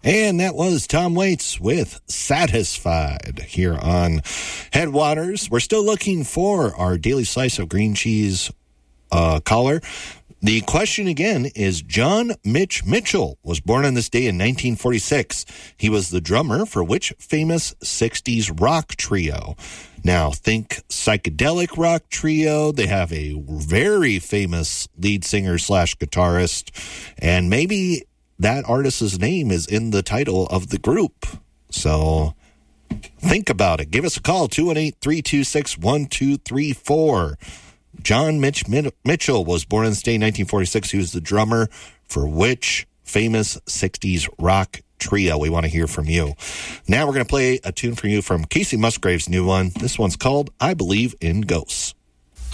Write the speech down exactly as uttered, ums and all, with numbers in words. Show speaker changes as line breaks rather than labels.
And that was Tom Waits with Satisfied here on Headwaters. We're still looking for our daily slice of green cheese uh, caller. The question again is, John Mitch Mitchell was born on this day in nineteen forty-six. He was the drummer for which famous sixties rock trio? Now, think psychedelic rock trio. They have a very famous lead singer slash guitarist, and maybe that artist's name is in the title of the group. So think about it. Give us a call, two one eight, three two six, one two three four. John Mitch Mitchell was born in this day in nineteen forty-six. He was the drummer for which famous sixties rock trio? We want to hear from you. Now we're going to play a tune for you from Casey Musgrave's new one. This one's called I Believe in Ghosts.